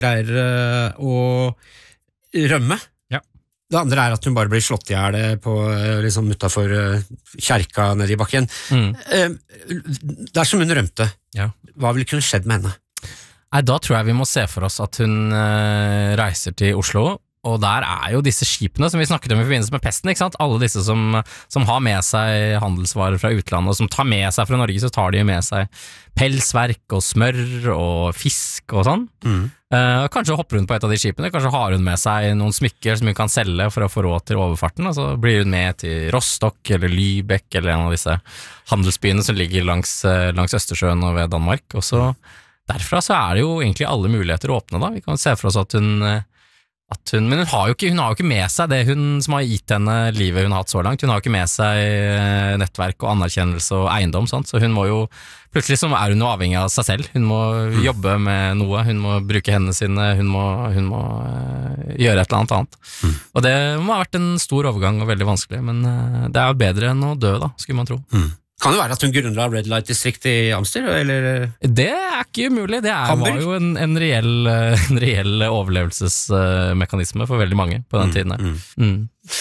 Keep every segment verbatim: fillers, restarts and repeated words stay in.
greier å rømme. Ja. Det andre er at hun bare blir slått i hjel på liksom utenfor kjerka nede i bakken. Mm. Dersom hun rømte, Ja. hva ville kunne skjedd med henne? Nei, da tror jeg vi må se for oss at hun eh, reiser til Oslo, og der er jo disse skipene som vi snakket om i forbindelse med pesten, ikke sant? Alle disse som, som har med seg handelsvarer fra utlandet, og som tar med seg fra Norge, så tar de med seg pelsverk og smør og fisk og sånn. Mm. Eh, kanskje hopper hun på et av de skipene, kanskje har hun med seg noen smykker som hun kan selge for å få råd til overfarten, og så blir hun med til Rostock eller Lübeck eller en av disse handelsbyene som ligger langs, langs Østersjøen og ved Danmark, og så derfra så er det jo egentlig alle muligheter å åpne da. Vi kan se for oss at hun, at hun men hun har, jo ikke, hun har jo ikke med seg det hun, som har gitt henne livet hun har hatt så langt. Hun har jo ikke med seg nettverk og anerkjennelse og eiendom, sant? Så hun må jo, plutselig så er hun jo avhengig av seg selv. Hun må jobbe med noe, hun må bruke hendene sine, hun må, hun må uh, gjøre et eller annet annet. Mm. Og det må ha vært en stor overgang og veldig vanskelig, men uh, det er jo bedre enn å dø da, skulle man tro. Mm. Kan det være at hun grunnla Red Light District i Amsterdam, eller? Det er ikke umulig, det er, var jo en, en, reell, en reell overlevelsesmekanisme for veldig mange på den mm, tiden. Mm. Mm.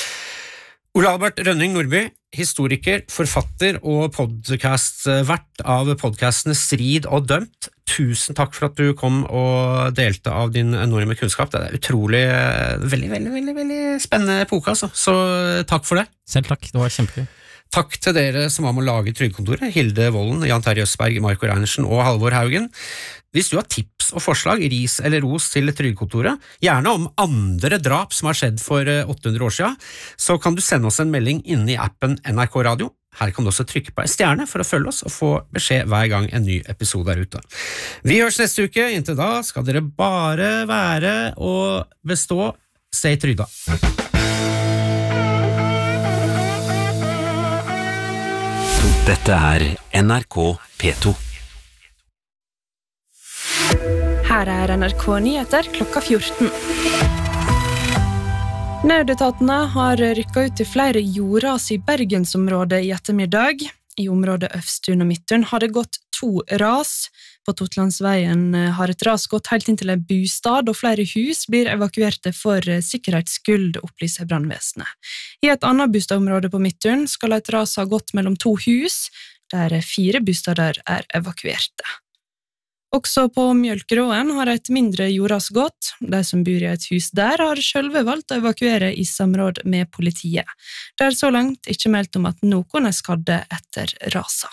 Ole Albert Rønning Nordby, historiker, forfatter og podcastvert av podcastene Strid og Dømt. Tusen takk for at du kom og delte av din enorme kunnskap. Det er utrolig, veldig, veldig, veldig, veldig spennende epoke, altså. Så takk for det. Selv takk, det var kjempegøy. Takk til dere som var med å lage Trygdekontoret, Hilde Vollen, Jan Terje Østberg, Marco Reinersen og Halvor Haugen. Hvis du har tips og forslag, ris eller ros til Trygdekontoret, gjerne om andre drap som har skjedd for åtte hundre år siden, så kan du sende oss en melding inne i appen N R K Radio. Her kan du også trykke på en stjerne for å følge oss og få beskjed hver gang en ny episode er ute. Vi høres neste uke, inntil da skal dere bare være og bestå. Stay tryda. Dette er N R K P to. Her er N R K Nyheter klokka fjorten. Nødetatene har rykket ut i flere jordras i Bergensområdet i ettermiddag. I området Øvstun og Midtun har det gått to ras. På Totlandsveien har et ras gått helt inn til en bostad, og flere hus blir evakuerte for sikkerhetsskyld, opplyser brannvesenet. I et annet bostadområde på Midtun skal et ras ha gått mellom to hus, der fire bostader er evakuerte. Også på Mjølkeråen har et mindre jordras gått. De som bor i et hus der har selv valgt å evakuere i samråd med politiet. Det er så langt ikke meldt om at noen er skadde etter rasa.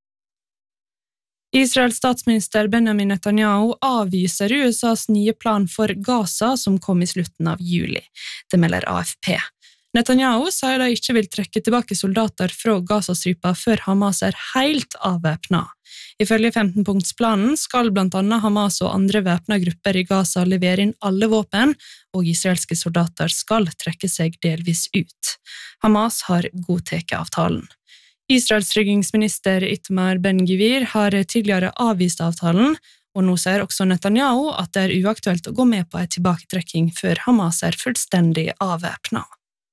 Israels statsminister Benjamin Netanyahu avviser U S A's nye plan for Gaza som kom i slutten av juli. Det melder A F P. Netanyahu sier de ikke vil trekke tilbake soldater fra Gazastripa før Hamas er helt avvæpnet. Ifølge femten-punktsplanen skal blant annet Hamas og andre væpnede grupper i Gaza levere inn alle våpen, og israelske soldater skal trekke seg delvis ut. Hamas har godtatt avtalen. Israels tryggingsminister Itamar Ben-Gvir har tidligere avvist avtalen, og nå sier også Netanyahu at det er uaktuelt å gå med på en tilbaketrekking før Hamas er fullstendig avvæpnet.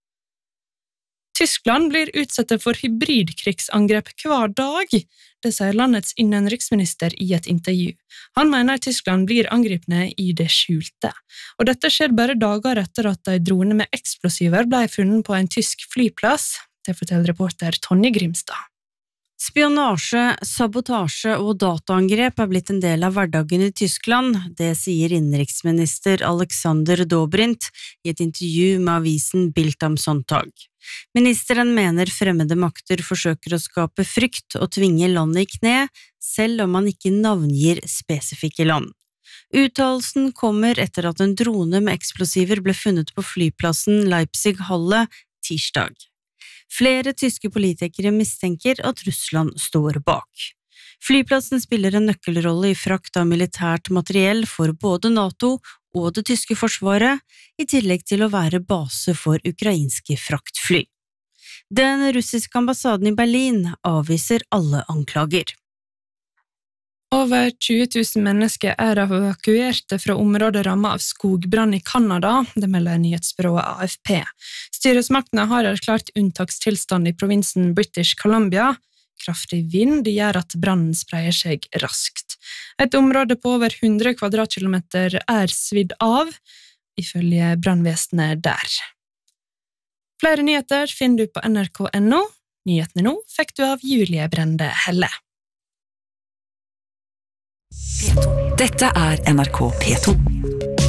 Tyskland blir utsatt for hybridkrigsangrep hver dag, det sier landets innenriksminister i et intervju. Han mener Tyskland blir angripne i det skjulte, og dette skjer bare dager etter at en drone med eksplosiver ble funnet på en tysk flyplass. Det forteller reporter Tonje Grimstad. Spionasje, sabotasje og dataangrep er blitt en del av hverdagen i Tyskland, det sier innenriksminister Alexander Dobrindt i et intervju med avisen Bild am Sonntag. Ministeren mener fremmede makter forsøker å skape frykt og tvinge landet i kne, selv om man ikke navngir spesifikke land. Uttalelsen kommer etter at en drone med eksplosiver ble funnet på flyplassen Leipzig-Halle tirsdag. Flere tyske politikere mistenker at Russland står bak. Flyplassen spiller en nøkkelrolle i frakt av militært materiell for både NATO og det tyske forsvaret, i tillegg til å være base for ukrainske fraktfly. Den russiske ambassaden i Berlin avviser alle anklager. Over tjue tusen mennesker er evakuerte fra områder rammet av skogbrann i Kanada, det melder nyhetsbyrået A F P. Styresmaktene har erklært unntakstilstand i provinsen British Columbia. Kraftig vind gjør at brannen spreier seg raskt. Et område på over hundre kvadratkilometer er svidd av, ifølge brannvesenet der. Flere nyheter finner du på N R K punktum N O. Nyhetene nå fikk du av Julie Brende Helle. Dette er N R K P to.